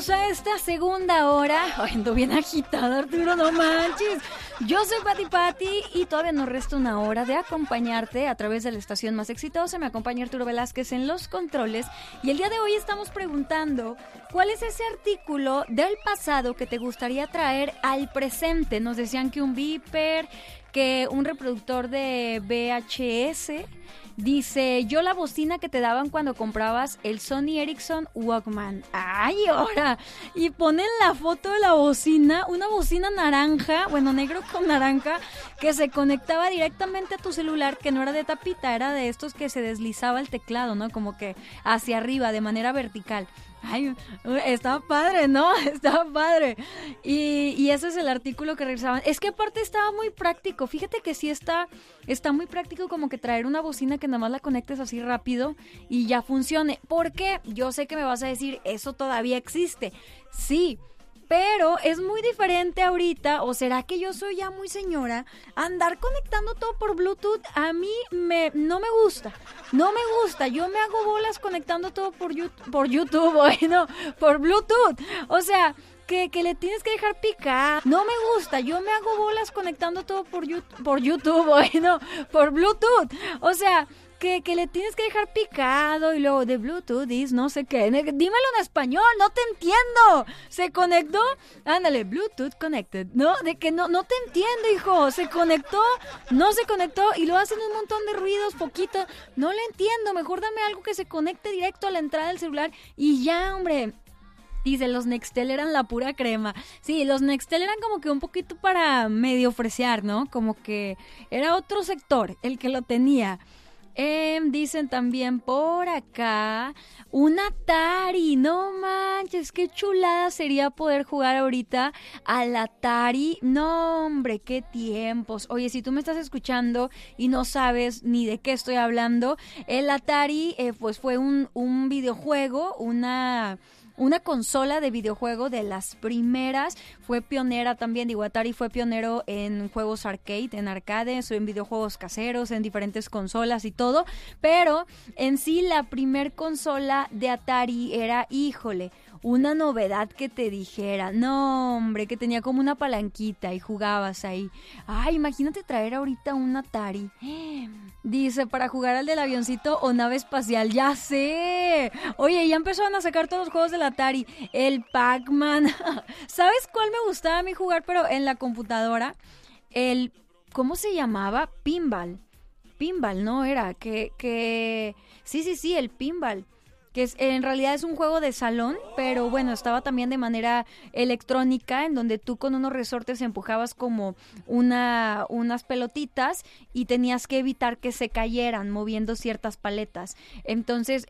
Bienvenidos a esta segunda hora. Ay, ando bien agitada, Arturo, no manches. Yo soy Pati y todavía nos resta una hora de acompañarte a través de la estación más exitosa. Me acompaña Arturo Velázquez en los controles y el día de hoy estamos preguntando ¿cuál es ese artículo del pasado que te gustaría traer al presente? Nos decían que un beeper, que un reproductor de VHS. Dice, yo la bocina que te daban cuando comprabas el Sony Ericsson Walkman. ¡Ay, ahora! Y ponen la foto de la bocina, una bocina naranja, bueno, negro con naranja, que se conectaba directamente a tu celular, que no era de tapita, era de estos que se deslizaba el teclado, ¿no? Como que hacia arriba, de manera vertical. Ay, estaba padre, ¿no? Estaba padre. Y ese es el artículo que revisaban. Es que aparte estaba muy práctico. Fíjate que sí está muy práctico como que traer una bocina que nada más la conectes así rápido y ya funcione. Porque yo sé que me vas a decir, eso todavía existe. Sí, pero es muy diferente ahorita, o será que yo soy ya muy señora, andar conectando todo por Bluetooth. A mí no me gusta, yo me hago bolas conectando todo por YouTube, bueno, por Bluetooth, o sea, que le tienes que dejar picar, no me gusta, yo me hago bolas conectando todo por YouTube, bueno, por Bluetooth, o sea, que le tienes que dejar picado y luego de Bluetooth is no sé qué. Dímelo en español, no te entiendo. ¿Se conectó? Ándale, Bluetooth connected. No, de que no te entiendo, hijo. ¿Se conectó? No se conectó y luego hacen un montón de ruidos, poquito. No le entiendo. Mejor dame algo que se conecte directo a la entrada del celular y ya, hombre. Dice, los Nextel eran la pura crema. Sí, los Nextel eran como que un poquito para medio fresear, ¿no? Como que era otro sector el que lo tenía. Dicen también por acá un Atari, no manches, qué chulada sería poder jugar ahorita al Atari. No, hombre, qué tiempos. Oye, si tú me estás escuchando y no sabes ni de qué estoy hablando, el Atari pues fue un videojuego, una consola de videojuego de las primeras, fue pionera también, digo, Atari fue pionero en juegos arcade, en arcades, en videojuegos caseros, en diferentes consolas y todo, pero en sí la primer consola de Atari era, híjole, una novedad que te dijera, no hombre, que tenía como una palanquita y jugabas ahí. Ay, imagínate traer ahorita un Atari. Dice, para jugar al del avioncito o nave espacial, ya sé. Oye, ya empezaron a sacar todos los juegos del Atari. El Pac-Man. ¿Sabes cuál me gustaba a mí jugar, pero en la computadora? ¿Cómo se llamaba? Pinball, ¿no? Era sí, el pinball. Que en realidad es un juego de salón, pero bueno, estaba también de manera electrónica, en donde tú con unos resortes empujabas como unas pelotitas y tenías que evitar que se cayeran moviendo ciertas paletas. Entonces,